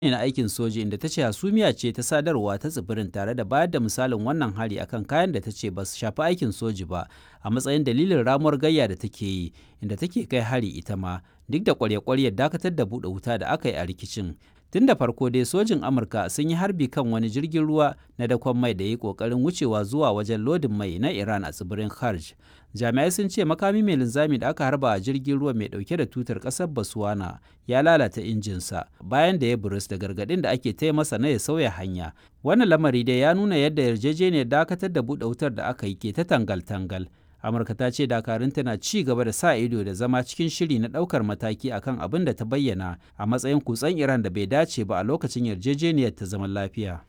na aikin soji, inda ta ce hasumiya ce ta sadarwa ta tsibirin, tare da bayar da misalin wannan hari akan kayan da ta ce ba su shafi aikin soji ba a matsayin dalilin ramuwar gayya da take yi, inda take kai hari ita ma duk da kwarya-kwaryar dakatar da buɗe wuta da aka yi a rikicin. Tun da farko dai sojin Amurka sun yi harbi kan wani jirgin ruwa na dakon mai da ya yi ƙoƙarin wucewa zuwa wajen lodin mai na Iran a tsibirin Kharj. Jami'ai sun ce makami mai linzami da aka harba a jirgin ruwa mai ɗauke da tutar ƙasar Botswana ya lalata injinsa bayan da ya burus da gargaɗin da ake taya masa na ya sauya hanya. Wannan lamari dai ya nuna yadda yarjejeniyar dakatar da buɗe wutar da aka yi ke ta tangal-tangal. Amurka ta ce dakarunta na ci gaba da sa ido da zama cikin shiri na ɗaukar mataki akan abin da ta bayyana a matsayin kutsen Iran da bai dace ba a lokacin yarjejeniyar ta zaman lafiya.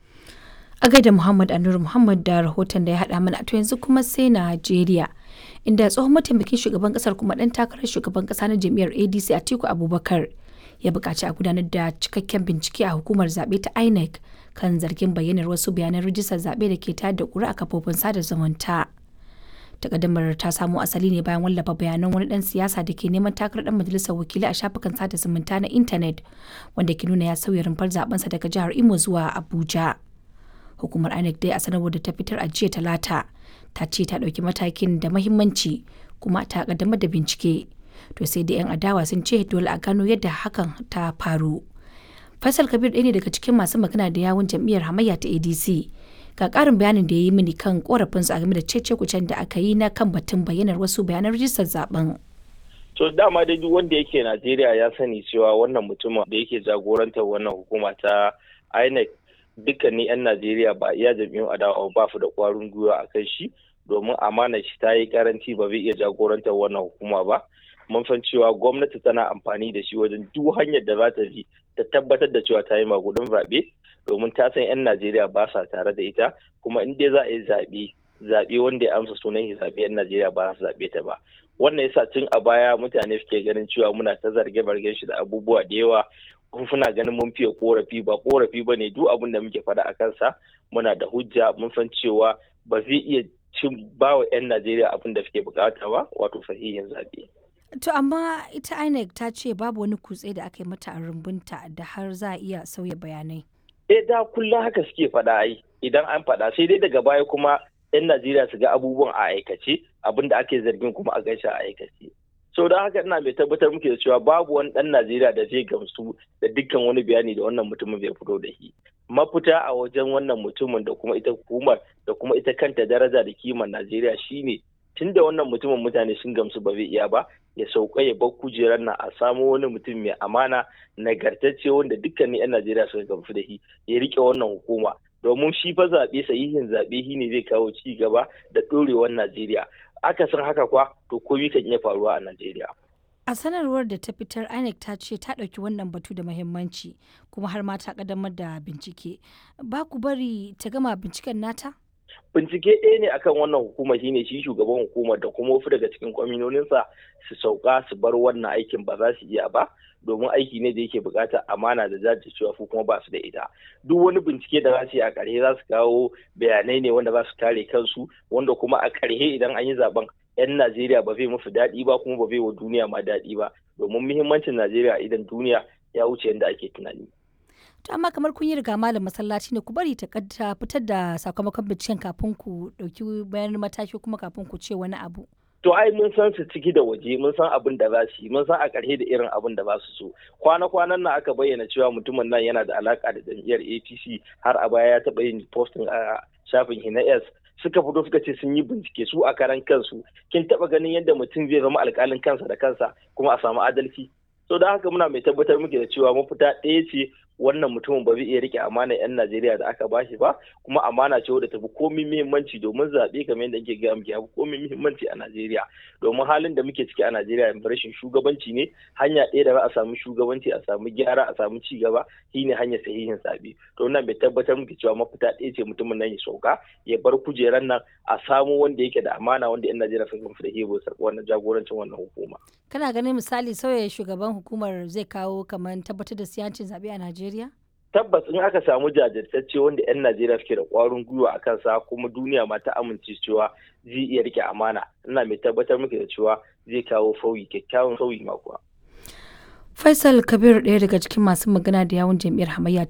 A gaida Muhammad Anur Muhammad da rahoton da ya haɗa mana, to yanzu kuma sai Najeriya, inda tsohon mataimakin shugaban ƙasar kuma ɗan takarar shugaban ƙasa na jam'iyyar ADC Atiku Abubakar ya buƙaci a gudanar da cikakken bincike a hukumar zaɓe ta INEC kan zargin bayyanar wasu bayanan rijistar zaɓe da ke tayar da ƙuri'a a kafofin sada zumunta. Takaddamar ta samo asali ne bayan wallafa bayanan wani dan siyasa da ke neman takarar dan majalisar wakilai a shafukan sada zumunta na intanet, wanda ke nuna ya sauya rumfar zabensa daga jihar Imo zuwa Abuja. Hukumar INEC dai a sanarwar da ta fitar a jiya Talata ta ce ta ɗauki matakin da mahimmanci kuma ta kaddamar da bincike. To sai da 'yan adawa sun ce dole a gano yadda hakan ta faru. Faisal Kabir ɗaya ne daga cikin masu magana da yawun jam'iyyar hamayya ta ADC. Ga ƙarin bayanin da ya yi mini kan ƙorafinsu a game da cece-kucen da aka yi na kan batun bayyanar wasu bayanan rijistar zaben. To dama dai duk wanda yake Najeriya ya sani cewa wannan mutumin da yake jagorantar wannan hukuma ta INEC, dukkanin 'yan Najeriya ba iya jam'iyyun adawa ba su da ƙwarin gwiwa a kan shi, domin amana shi ta yi karanci ba zai iya jagorantar wannan hukuma ba. Mun san cewa gwamnati tana amfani da shi wajen duk hanyar da za ta bi ta tabbatar da cewa ta yi magudin zaɓe, domin ta san 'yan Najeriya ba sa tare da ita, kuma in dai za a yi zaɓe wanda ya amsa sunan shi zaɓe 'yan Najeriya ba su zaɓe ta ba. Wannan yasa tun a baya mutane suke ganin cewa muna ta zarge-zargen shi da abubuwa da yawa, kuna ganin mun fiye korafi, ba korafi ba ne, duk abin da muke faɗa a kansa muna da hujja. Mun san cewa ba zai iya ba wa 'yan Najeriya abin da suke bukata ba, wato sahihin zaɓe. To amma ita INEC ta ce babu wani kutse da aka yi mata a rumbunta da har za a iya sauya bayanai. Da kullum haka suke faɗa ai, idan an faɗa sai dai daga baya kuma 'yan Najeriya su ga abubuwan a aikace, abin da ake zargin kuma a gaishe a aikace. So don haka ina mai tabbatar muke da cewa babu wani ɗan Najeriya da zai gamsu da dukkan wani bayani da wannan mutumin bai fito da shi. Mafita a wajen wannan mutumin da kuma ita hukumar da kuma ita kanta daraja da kimar Najeriya shine, tun da wannan mutumin mutane sun gamsu ba zai iya ba, ya sauka ya bar kujerar nan, a samo wani mutum mai amana nagartacce wanda dukkanin 'yan Najeriya suka gamsu da shi ya rike wannan hukuma, domin shi fa zaɓe sahihin zaɓe shi ne zai kawo ci gaba da ɗorewar Najeriya. Aka san haka kwa to komai kan iya faruwa a Najeriya. A sanarwar da ta fitar, INEC ta ce ta ɗauki wannan batu da muhimmanci kuma har ma ta ƙaddamar da bincike. Ba ku bari ta gama binciken nata? Bincike ɗaya ne akan wannan hukuma, shine shi shugaban hukumar da kuma wasu daga cikin kwaminoninsa su sauka su bar wannan aikin, ba za su iya ba, domin aiki ne da yake buƙatar amana da jajircewa su kuma ba su da ita. Duk wani bincike da za su yi a ƙarshe za su kawo bayanai ne wanda za su kare kansu, wanda kuma a ƙarshe idan an yi zaben 'yan Najeriya ba zai musu daɗi ba, kuma ba zai wa duniya ma daɗi ba, domin muhimmancin Najeriya idan duniya ya wuce yadda ake tunani. To amma kamar kun yi riga malam masallaci ne, ku bari ta fitar da sakamakon binciken kafin ku ɗauki bayanan mataki kuma kafin ku ce wani abu. To ai mun san su ciki da waje, mun san abin da za su yi, mun san a ƙarshe da irin abin da za su so. Kwana-kwanan nan aka bayyana cewa mutumin nan yana da alaƙa da jam'iyyar APC, har a baya ya taɓa yin posting a shafin Hinas. Suka fito suka ce sun yi bincike su a karan kansu. Kin taɓa ganin yadda mutum zai zama alƙalin kansa da kansa kuma a samu adalci? So da haka muna mai tabbatar muke da cewa mafita ɗaya ce, wannan mutumin ba zai iya rike amana 'yan Najeriya da aka bashi ba, kuma amana ce wadda tafi komai muhimmanci, domin zaɓe kamar yadda ake gaya muke yafi komai muhimmanci a Najeriya, domin halin da muke ciki a Najeriya yanzu rashin shugabanci ne. Hanya ɗaya da za a samu shugabanci, a samu gyara, a samu ci gaba, shine hanyar sahihin zaɓe. To wannan bai tabbatar muke cewa mafita ɗaya ce mutumin nan ya sauka ya bar kujeran nan, a samu wanda yake da amana, wanda 'yan Najeriya sun gamsu da hebo wannan jagorancin wannan hukuma. Kana ganin misali sauya shugaban hukumar zai kawo kamar tabbatar da siyancin zaɓe a Najeriya? Tabbas in aka samu jajirtacce wanda 'yan Najeriya suke da ƙwarin gwiwa a kansa, kuma duniya ma ta amince cewa zai iya rike amana, ina mai tabbatar muke da cewa zai kawo sauyi, kyakkyawan sauyi ma kuwa. Faisal Kabir ɗaya daga cikin masu magana da yawun jam'iyyar hamayya